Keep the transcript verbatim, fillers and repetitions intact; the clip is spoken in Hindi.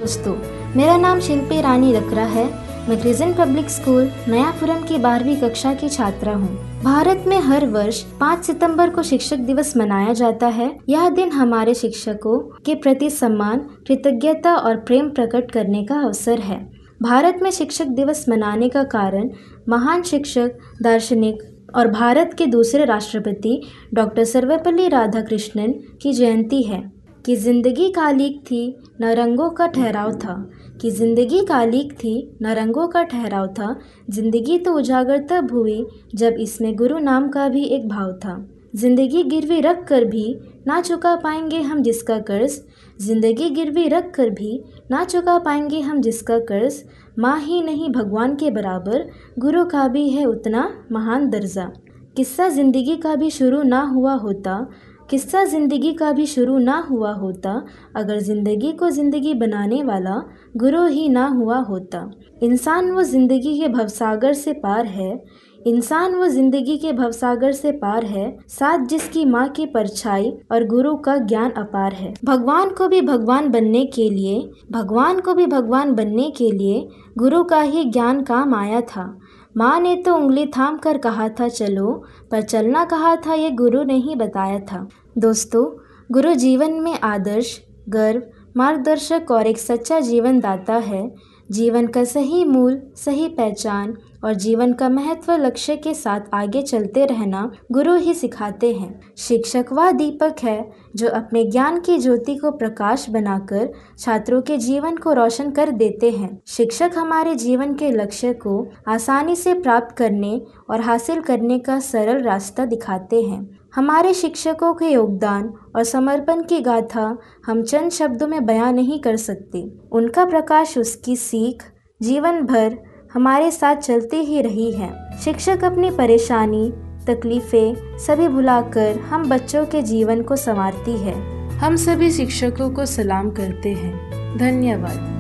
दोस्तों, मेरा नाम शिल्पी रानी लकरा है। मैं क्रिजेंट पब्लिक स्कूल नयापुरम की बारहवीं कक्षा की छात्रा हूँ। भारत में हर वर्ष पाँच सितंबर को शिक्षक दिवस मनाया जाता है। यह दिन हमारे शिक्षकों के प्रति सम्मान, कृतज्ञता और प्रेम प्रकट करने का अवसर है। भारत में शिक्षक दिवस मनाने का कारण महान शिक्षक, दार्शनिक और भारत के दूसरे राष्ट्रपति डॉक्टर सर्वपल्ली राधाकृष्णन की जयंती है। कि जिंदगी कालिक थी न रंगों का ठहराव था, कि जिंदगी कालिक थी न रंगों का ठहराव था, जिंदगी तो उजागर तब हुई जब इसमें गुरु नाम का भी एक भाव था। जिंदगी गिरवी रख कर भी ना चुका पाएंगे हम जिसका कर्ज, जिंदगी गिरवी रख कर भी ना चुका पाएंगे हम जिसका कर्ज, माँ ही नहीं भगवान के बराबर गुरु का भी है उतना महान दर्जा। किस्सा जिंदगी का भी शुरू ना हुआ होता, किस्सा ज़िंदगी का भी शुरू ना हुआ होता, अगर ज़िंदगी को ज़िंदगी बनाने वाला गुरु ही ना हुआ होता। इंसान वो ज़िंदगी के भवसागर से पार है, इंसान वो ज़िंदगी के भवसागर से पार है, साथ जिसकी माँ की परछाई और गुरु का ज्ञान अपार है। भगवान को भी भगवान बनने के लिए भगवान को भी भगवान बनने के लिए गुरु का ही ज्ञान काम आया था। माँ ने तो उंगली थाम कर कहा था चलो, पर चलना कहा था ये गुरु ने ही बताया था। दोस्तों, गुरु जीवन में आदर्श, गर्व, मार्गदर्शक और एक सच्चा जीवन दाता है। जीवन का सही मूल, सही पहचान और जीवन का महत्व लक्ष्य के साथ आगे चलते रहना गुरु ही सिखाते हैं। शिक्षक वह दीपक है जो अपने ज्ञान की ज्योति को प्रकाश बनाकर छात्रों के जीवन को रोशन कर देते हैं। शिक्षक हमारे जीवन के लक्ष्य को आसानी से प्राप्त करने और हासिल करने का सरल रास्ता दिखाते हैं। हमारे शिक्षकों के योगदान और समर्पण की गाथा हम चंद शब्दों में बयां नहीं कर सकते। उनका प्रकाश, उसकी सीख जीवन भर हमारे साथ चलती ही रही है। शिक्षक अपनी परेशानी, तकलीफ़ें सभी भुलाकर हम बच्चों के जीवन को संवारती है। हम सभी शिक्षकों को सलाम करते हैं। धन्यवाद।